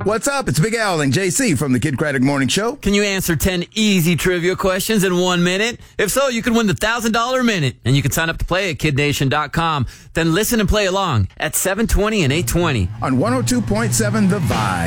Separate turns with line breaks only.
What's up? It's Big Al and JC from the Kid Craddock Morning Show.
Can you answer 10 easy trivia questions in 1 minute? If so, you can win the $1,000 minute. And you can sign up to play at kidnation.com. Then listen and play along at 7:20 and 8:20.
On 102.7 The Vibe.